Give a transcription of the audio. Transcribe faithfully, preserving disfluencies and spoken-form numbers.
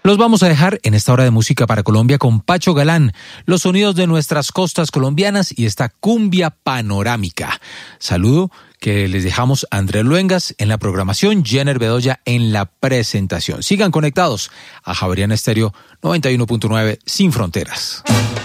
Los vamos a dejar en esta hora de música para Colombia con Pacho Galán, los sonidos de nuestras costas colombianas y esta cumbia panorámica. Saludo que les dejamos a Andrés Luengas en la programación, Jenner Bedoya en la presentación. Sigan conectados a Javeriana Estéreo noventa y uno punto nueve Sin Fronteras.